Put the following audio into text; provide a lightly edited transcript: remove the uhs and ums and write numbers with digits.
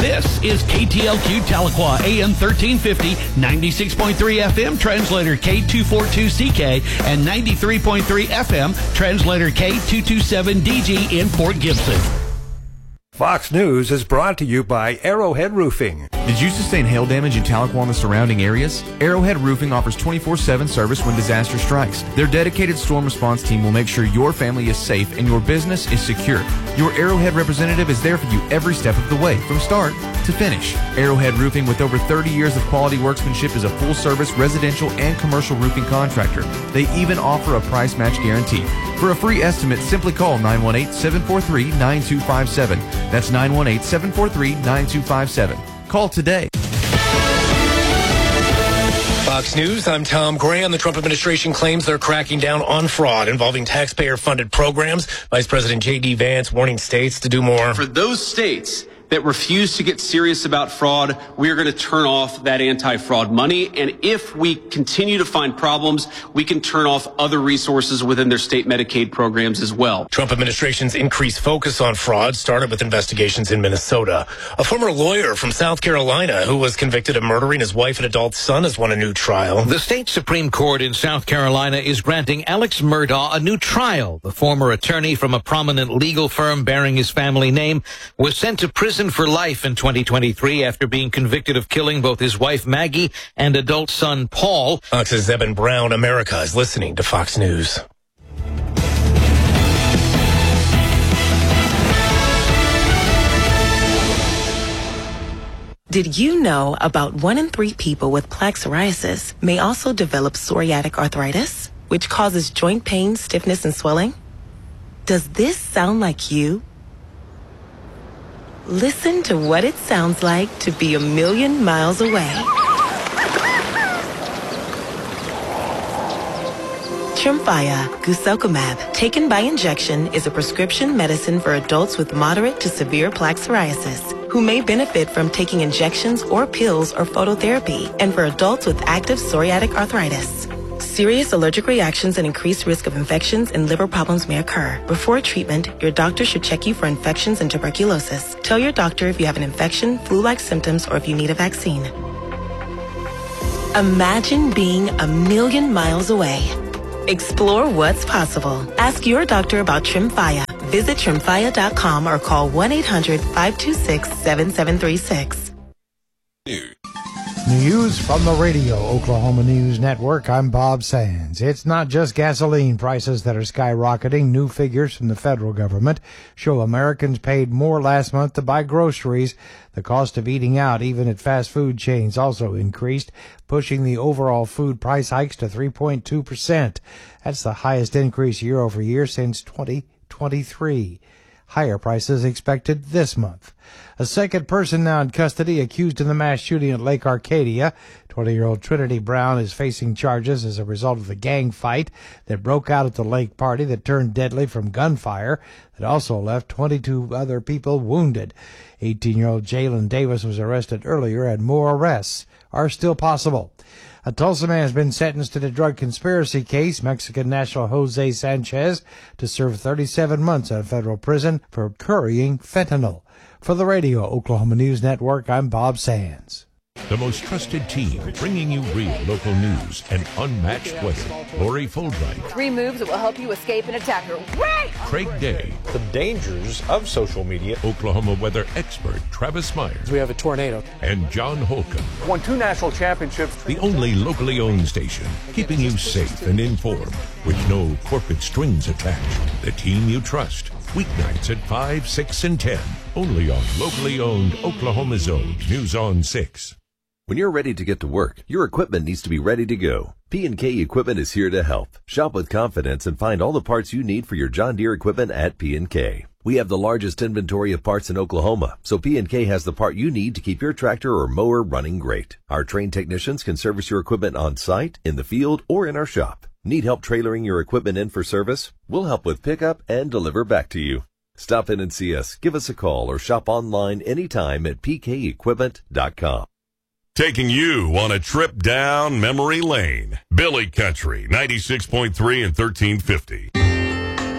This is KTLQ Tahlequah, AM 1350, 96.3 FM, translator K242CK, and 93.3 FM, translator K227DG in Fort Gibson. Fox News is brought to you by Arrowhead Roofing. Did you sustain hail damage in Tahlequah and the surrounding areas? Arrowhead Roofing offers 24/7 service when disaster strikes. Their dedicated storm response team will make sure your family is safe and your business is secure. Your Arrowhead representative is there for you every step of the way, from start to finish. Arrowhead Roofing, with over 30 years of quality workmanship, is a full-service residential and commercial roofing contractor. They even offer a price match guarantee. For a free estimate, simply call 918-743-9257. That's 918-743-9257. Call today. Fox News, I'm Tom Graham. The Trump administration claims they're cracking down on fraud involving taxpayer-funded programs. Vice President J.D. Vance warning states to do more. For those states that refuse to get serious about fraud, we are going to turn off that anti-fraud money. And if we continue to find problems, we can turn off other resources within their state Medicaid programs as well. Trump administration's increased focus on fraud started with investigations in Minnesota. A former lawyer from South Carolina who was convicted of murdering his wife and adult son has won a new trial. The state Supreme Court in South Carolina is granting Alex Murdaugh a new trial. The former attorney from a prominent legal firm bearing his family name was sent to prison for life in 2023 after being convicted of killing both his wife Maggie and adult son Paul. Fox's Zebin Brown. America is listening to Fox News. Did you know about 1 in 3 people with plaque psoriasis may also develop psoriatic arthritis, which causes joint pain, stiffness, and swelling? Does this sound like you? Listen to what it sounds like to be a million miles away. Tremfya guselkumab, taken by injection, is a prescription medicine for adults with moderate to severe plaque psoriasis who may benefit from taking injections or pills or phototherapy, and for adults with active psoriatic arthritis. Serious allergic reactions and increased risk of infections and liver problems may occur. Before treatment, your doctor should check you for infections and tuberculosis. Tell your doctor if you have an infection, flu-like symptoms, or if you need a vaccine. Imagine being a million miles away. Explore what's possible. Ask your doctor about Tremfya. Visit Tremfya.com or call 1-800-526-7736. News from the Radio Oklahoma News Network. I'm Bob Sands. It's not just gasoline prices that are skyrocketing. New figures from the federal government show Americans paid more last month to buy groceries. The cost of eating out, even at fast food chains, also increased, pushing the overall food price hikes to 3.2%. That's the highest increase year over year since 2023. Higher prices expected this month. A second person now in custody accused in the mass shooting at Lake Arcadia. 20-year-old Trinity Brown is facing charges as a result of the gang fight that broke out at the lake party that turned deadly from gunfire that also left 22 other people wounded. 18-year-old Jalen Davis was arrested earlier, and more arrests are still possible. A Tulsa man has been sentenced in a drug conspiracy case. Mexican national Jose Sanchez to serve 37 months in federal prison for currying fentanyl. For the Radio Oklahoma News Network, I'm Bob Sands. The most trusted team bringing you real local news and unmatched weather. Lori Fuldright. 3 moves that will help you escape an attacker. Right! Craig Day. The dangers of social media. Oklahoma weather expert Travis Myers. We have a tornado. And John Holcomb. Won 2 national championships. The only locally owned station keeping you safe and informed with no corporate strings attached. The team you trust. Weeknights at 5, 6, and 10. Only on locally owned Oklahoma's own News on 6. When you're ready to get to work, your equipment needs to be ready to go. P&K Equipment is here to help. Shop with confidence and find all the parts you need for your John Deere equipment at P&K. We have the largest inventory of parts in Oklahoma, so P&K has the part you need to keep your tractor or mower running great. Our trained technicians can service your equipment on site, in the field, or in our shop. Need help trailering your equipment in for service? We'll help with pickup and deliver back to you. Stop in and see us, give us a call, or shop online anytime at pkequipment.com. Taking you on a trip down memory lane. Billy Country, 96.3 and 1350.